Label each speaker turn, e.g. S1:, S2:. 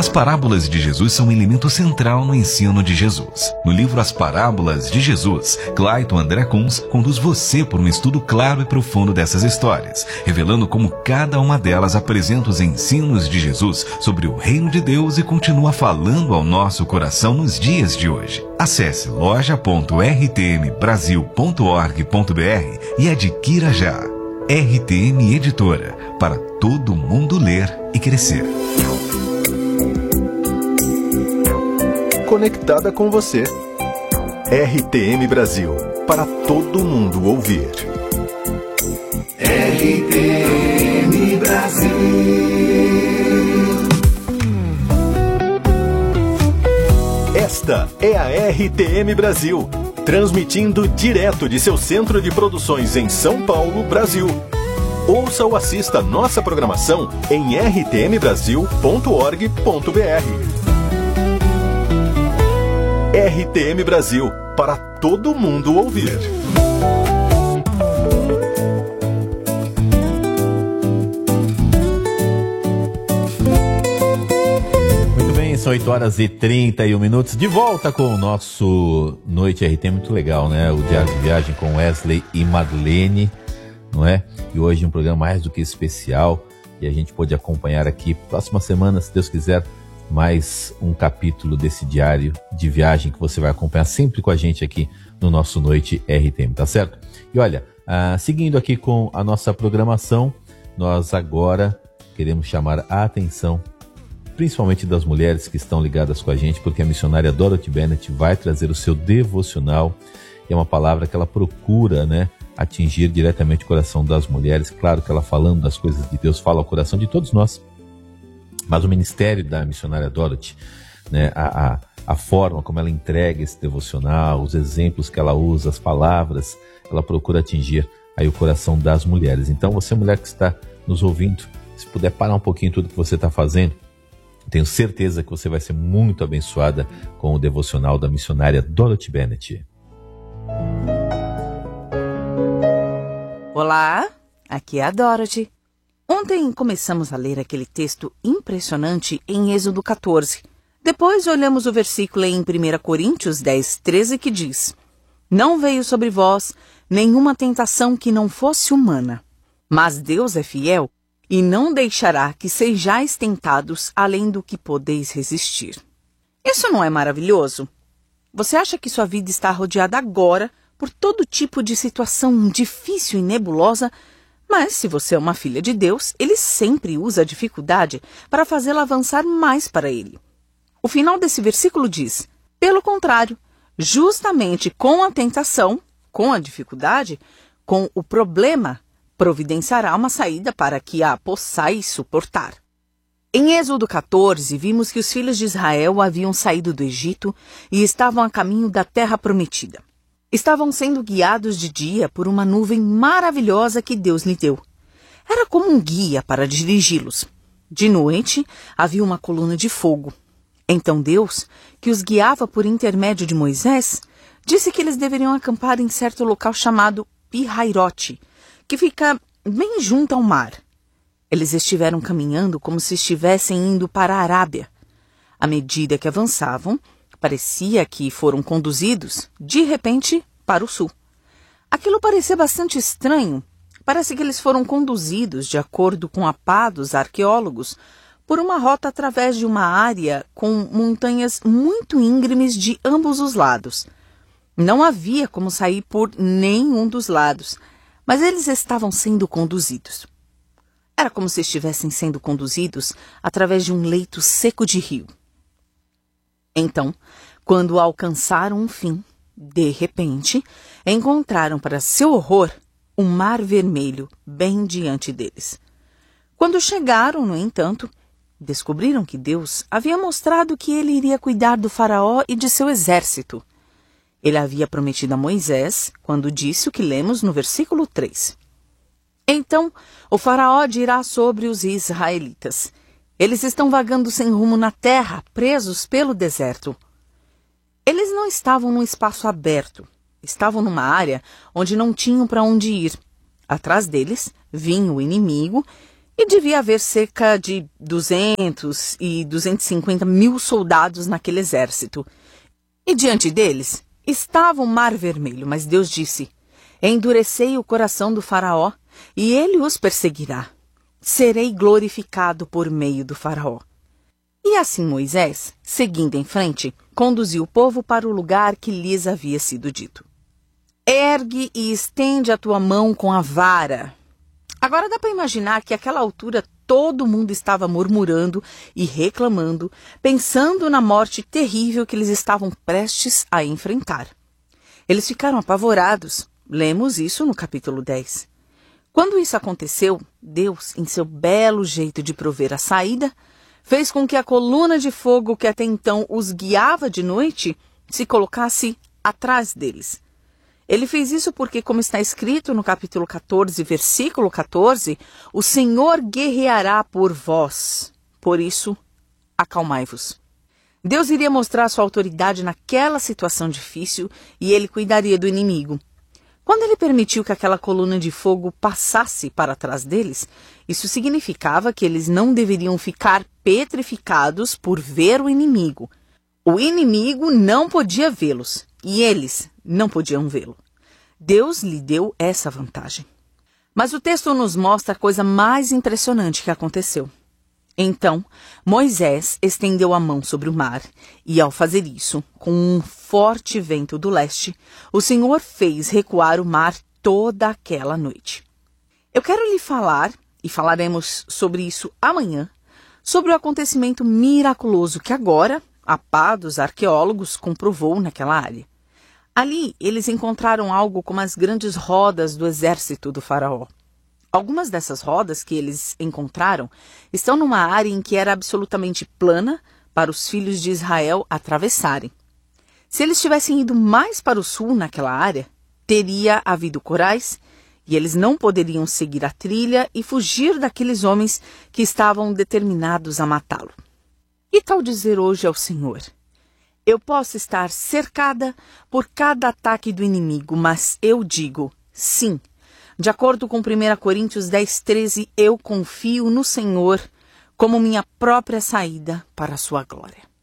S1: As parábolas de Jesus são um elemento central no ensino de Jesus. No livro As Parábolas de Jesus, Clayton André Kunz conduz você por um estudo claro e profundo dessas histórias, revelando como cada uma delas apresenta os ensinos de Jesus sobre o reino de Deus e continua falando ao nosso coração nos dias de hoje. Acesse loja.rtmbrasil.org.br e adquira já. RTM Editora, para todo mundo ler e crescer.
S2: Conectada com você. RTM Brasil, para todo mundo ouvir.
S3: RTM Brasil.
S2: Esta é a RTM Brasil, transmitindo direto de seu centro de produções em São Paulo, Brasil. Ouça ou assista nossa programação em rtmbrasil.org.br. RTM Brasil, para todo mundo ouvir.
S4: Muito bem, são 8h31, de volta com o nosso Noite RT, muito legal, né? O Diário de Viagem com Wesley e Madeleine, não é? E hoje um programa mais do que especial, e a gente pôde acompanhar aqui, próxima semana, se Deus quiser, mais um capítulo desse diário de viagem que você vai acompanhar sempre com a gente aqui no nosso Noite RTM, tá certo? E olha, seguindo aqui com a nossa programação, nós agora queremos chamar a atenção, principalmente das mulheres que estão ligadas com a gente, porque a missionária Dorothy Bennett vai trazer o seu devocional, e é uma palavra que ela procura, né, atingir diretamente o coração das mulheres. Claro que ela, falando das coisas de Deus, fala ao coração de todos nós. Mas o ministério da missionária Dorothy, né, a forma como ela entrega esse devocional, os exemplos que ela usa, as palavras, ela procura atingir aí o coração das mulheres. Então, você, mulher que está nos ouvindo, se puder parar um pouquinho tudo que você está fazendo, tenho certeza que você vai ser muito abençoada com o devocional da missionária Dorothy Bennett.
S5: Olá, aqui é a Dorothy. Ontem começamos a ler aquele texto impressionante em Êxodo 14. Depois olhamos o versículo em 1 Coríntios 10:13 que diz: Não veio sobre vós nenhuma tentação que não fosse humana, mas Deus é fiel e não deixará que sejais tentados além do que podeis resistir. Isso não é maravilhoso? Você acha que sua vida está rodeada agora por todo tipo de situação difícil e nebulosa? Mas se você é uma filha de Deus, Ele sempre usa a dificuldade para fazê-la avançar mais para Ele. O final desse versículo diz: pelo contrário, justamente com a tentação, com a dificuldade, com o problema, providenciará uma saída para que a possais suportar. Em Êxodo 14, vimos que os filhos de Israel haviam saído do Egito e estavam a caminho da terra prometida. Estavam sendo guiados de dia por uma nuvem maravilhosa que Deus lhe deu. Era como um guia para dirigi-los. De noite, havia uma coluna de fogo. Então Deus, que os guiava por intermédio de Moisés, disse que eles deveriam acampar em certo local chamado Pi-Hairote, que fica bem junto ao mar. Eles estiveram caminhando como se estivessem indo para a Arábia. À medida que avançavam, parecia que foram conduzidos, de repente, para o sul. Aquilo parecia bastante estranho. Parece que eles foram conduzidos, de acordo com a pá dos arqueólogos, por uma rota através de uma área com montanhas muito íngremes de ambos os lados. Não havia como sair por nenhum dos lados, mas eles estavam sendo conduzidos. Era como se estivessem sendo conduzidos através de um leito seco de rio. Então, quando alcançaram um fim, de repente, encontraram, para seu horror, um mar vermelho bem diante deles. Quando chegaram, no entanto, descobriram que Deus havia mostrado que ele iria cuidar do faraó e de seu exército. Ele havia prometido a Moisés, quando disse o que lemos no versículo 3. Então, o faraó dirá sobre os israelitas: eles estão vagando sem rumo na terra, presos pelo deserto. Eles não estavam num espaço aberto. Estavam numa área onde não tinham para onde ir. Atrás deles vinha o inimigo E devia haver cerca de 200 e 250 mil soldados naquele exército. E diante deles estava o Mar Vermelho, mas Deus disse: endurecei o coração do faraó, e ele os perseguirá. Serei glorificado por meio do faraó. E assim Moisés, seguindo em frente, conduziu o povo para o lugar que lhes havia sido dito. Ergue e estende a tua mão com a vara. Agora dá para imaginar que àquela altura todo mundo estava murmurando e reclamando, pensando na morte terrível que eles estavam prestes a enfrentar. Eles ficaram apavorados. Lemos isso no capítulo 10. Quando isso aconteceu, Deus, em seu belo jeito de prover a saída, fez com que a coluna de fogo que até então os guiava de noite se colocasse atrás deles. Ele fez isso porque, como está escrito no capítulo 14, versículo 14, o Senhor guerreará por vós. Por isso, acalmai-vos. Deus iria mostrar sua autoridade naquela situação difícil e ele cuidaria do inimigo. Quando ele permitiu que aquela coluna de fogo passasse para trás deles, isso significava que eles não deveriam ficar petrificados por ver o inimigo. O inimigo não podia vê-los e eles não podiam vê-lo. Deus lhe deu essa vantagem. Mas o texto nos mostra a coisa mais impressionante que aconteceu. Então, Moisés estendeu a mão sobre o mar, e ao fazer isso, com um forte vento do leste, o Senhor fez recuar o mar toda aquela noite. Eu quero lhe falar, e falaremos sobre isso amanhã, sobre o acontecimento miraculoso que agora a pá dos arqueólogos comprovou naquela área. Ali, eles encontraram algo como as grandes rodas do exército do faraó. Algumas dessas rodas que eles encontraram estão numa área em que era absolutamente plana para os filhos de Israel atravessarem. Se eles tivessem ido mais para o sul naquela área, teria havido corais e eles não poderiam seguir a trilha e fugir daqueles homens que estavam determinados a matá-lo. E tal dizer hoje ao Senhor: eu posso estar cercada por cada ataque do inimigo, mas eu digo sim. De acordo com 1 Coríntios 10:13, eu confio no Senhor como minha própria saída para a sua glória.